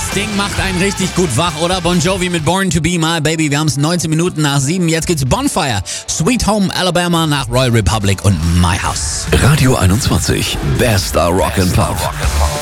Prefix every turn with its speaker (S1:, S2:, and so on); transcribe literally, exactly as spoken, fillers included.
S1: Ding macht einen richtig gut wach, oder? Bon Jovi mit Born to Be My Baby. Wir haben es neunzehn Minuten nach sieben. Jetzt geht's Bonfire. Sweet Home Alabama nach Royal Republic und My House.
S2: Radio einundzwanzig. Bester Rock and Pop.